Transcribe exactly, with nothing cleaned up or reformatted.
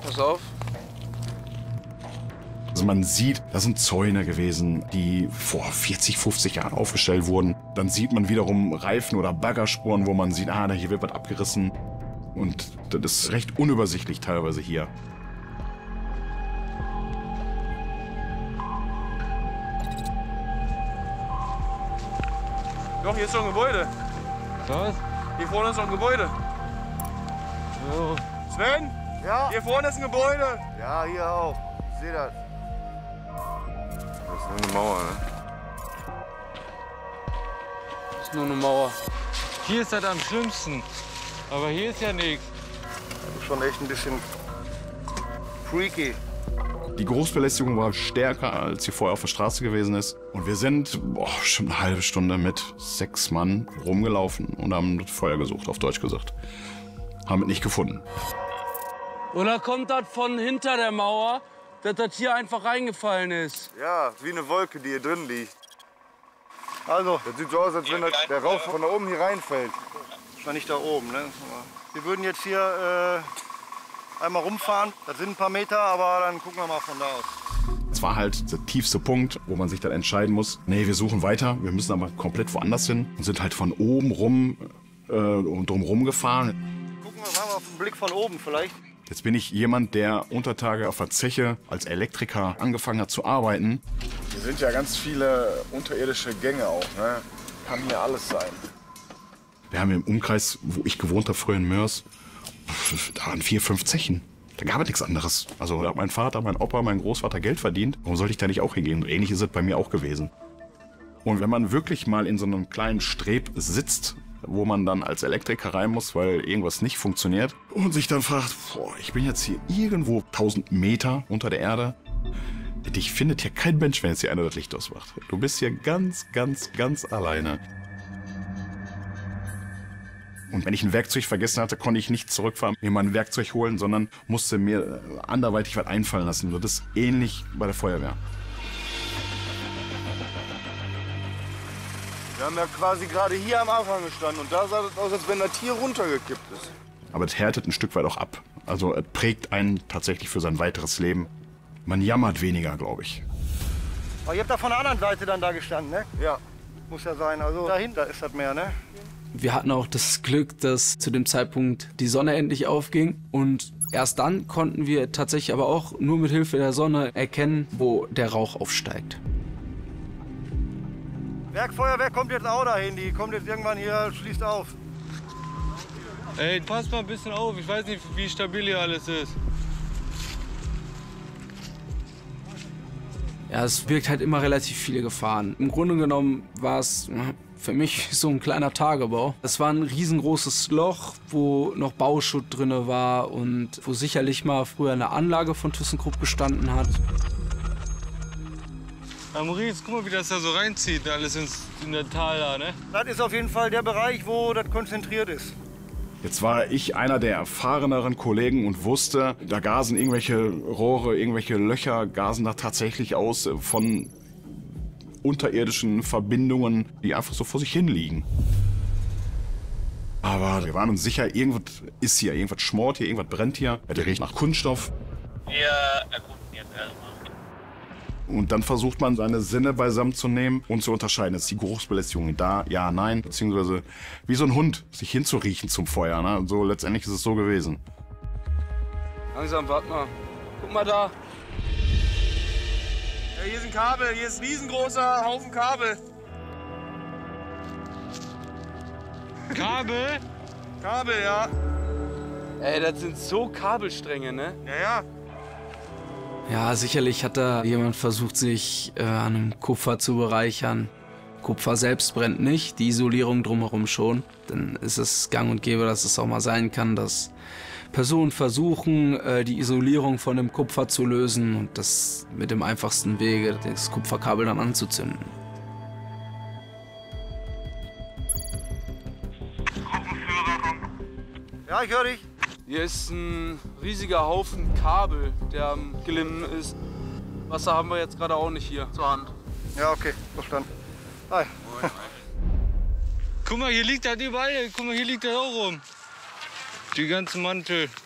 Pass auf. Also man sieht, das sind Zäune gewesen, die vor vierzig, fünfzig Jahren aufgestellt wurden. Dann sieht man wiederum Reifen oder Baggerspuren, wo man sieht, ah, hier wird was abgerissen. Und das ist recht unübersichtlich teilweise hier. Doch, hier ist so ein Gebäude. Was? Hier vorne ist so ein Gebäude. So. Sven? Ja? Hier vorne ist ein Gebäude. Ja, hier auch. Ich sehe das. Das ist nur eine Mauer, ne? Das ist nur eine Mauer. Hier ist das am schlimmsten. Aber hier ist ja nichts. Das ist schon echt ein bisschen freaky. Die Großbelästigung war stärker, als sie vorher auf der Straße gewesen ist. Und wir sind boah, schon eine halbe Stunde mit sechs Mann rumgelaufen und haben das Feuer gesucht, auf Deutsch gesagt. Haben es nicht gefunden. Oder kommt das von hinter der Mauer, dass das hier einfach reingefallen ist? Ja, wie eine Wolke, die hier drin liegt. Also, das sieht so aus, als wenn das, der Rauch von da oben hier reinfällt. Wahrscheinlich da oben, ne? Wir würden jetzt hier äh, einmal rumfahren. Das sind ein paar Meter, aber dann gucken wir mal von da aus. Es war halt der tiefste Punkt, wo man sich dann entscheiden muss, nee, wir suchen weiter, wir müssen aber komplett woanders hin. Und sind halt von oben rum äh, drumherum gefahren. Gucken wir mal auf den Blick von oben vielleicht. Jetzt bin ich jemand, der unter Tage auf der Zeche als Elektriker angefangen hat zu arbeiten. Hier sind ja ganz viele unterirdische Gänge auch, ne? Kann hier alles sein. Wir haben im Umkreis, wo ich gewohnt habe, früher in Mörs, da waren vier, fünf Zechen. Da gab es nichts anderes. Also da hat mein Vater, mein Opa, mein Großvater Geld verdient. Warum sollte ich da nicht auch hingehen? Und ähnlich ist es bei mir auch gewesen. Und wenn man wirklich mal in so einem kleinen Streb sitzt, wo man dann als Elektriker rein muss, weil irgendwas nicht funktioniert und sich dann fragt, boah, ich bin jetzt hier irgendwo tausend Meter unter der Erde. Dich findet hier kein Mensch, wenn jetzt hier einer das Licht ausmacht. Du bist hier ganz, ganz, ganz alleine. Und wenn ich ein Werkzeug vergessen hatte, konnte ich nicht zurückfahren, mir mein Werkzeug holen, sondern musste mir anderweitig was einfallen lassen. Das ist ähnlich bei der Feuerwehr. Wir haben ja quasi gerade hier am Anfang gestanden und da sah es aus, als wenn das hier runtergekippt ist. Aber es härtet ein Stück weit auch ab. Also es prägt einen tatsächlich für sein weiteres Leben. Man jammert weniger, glaube ich. Aber ihr habt da von der anderen Seite dann da gestanden, ne? Ja. Muss ja sein. Also dahinter ist das Meer, ne? Wir hatten auch das Glück, dass zu dem Zeitpunkt die Sonne endlich aufging. Und erst dann konnten wir tatsächlich aber auch nur mit Hilfe der Sonne erkennen, wo der Rauch aufsteigt. Werkfeuerwehr kommt jetzt auch dahin. Die kommt jetzt irgendwann hier, schließt auf. Ey, passt mal ein bisschen auf. Ich weiß nicht, wie stabil hier alles ist. Ja, es birgt halt immer relativ viele Gefahren. Im Grunde genommen war es für mich so ein kleiner Tagebau. Es war ein riesengroßes Loch, wo noch Bauschutt drin war und wo sicherlich mal früher eine Anlage von ThyssenKrupp gestanden hat. Ja, Maurice, guck mal, wie das da so reinzieht, alles ins, in der Tal da, ne? Das ist auf jeden Fall der Bereich, wo das konzentriert ist. Jetzt war ich einer der erfahreneren Kollegen und wusste, da gasen irgendwelche Rohre, irgendwelche Löcher, gasen da tatsächlich aus von unterirdischen Verbindungen, die einfach so vor sich hin liegen. Aber wir waren uns sicher, irgendwas ist hier, irgendwas schmort hier, irgendwas brennt hier. Der riecht nach Kunststoff. Wir erkunden jetzt erstmal. Und dann versucht man, seine Sinne beisammen zu nehmen und zu unterscheiden. Ist die Geruchsbelästigung da? Ja, nein. Beziehungsweise wie so ein Hund, sich hinzuriechen zum Feuer. Ne? So, letztendlich ist es so gewesen. Langsam, warte mal. Guck mal da. Ja, hier ist ein Kabel, hier ist ein riesengroßer Haufen Kabel. Kabel? Kabel, ja. Ey, das sind so Kabelstränge, ne? Ja, ja. Ja, sicherlich hat da jemand versucht, sich äh, an einem Kupfer zu bereichern. Kupfer selbst brennt nicht, die Isolierung drumherum schon. Dann ist es gang und gäbe, dass es auch mal sein kann, dass Personen versuchen, äh, die Isolierung von dem Kupfer zu lösen und das mit dem einfachsten Wege, das Kupferkabel dann anzuzünden. Ja, ich höre dich. Hier ist ein riesiger Haufen Kabel, der am Glimmen ist. Wasser haben wir jetzt gerade auch nicht hier zur Hand. Ja, okay, verstanden. Hi. Guck mal, hier liegt das überall. Guck mal, hier liegt das auch rum. Die ganzen Mantel.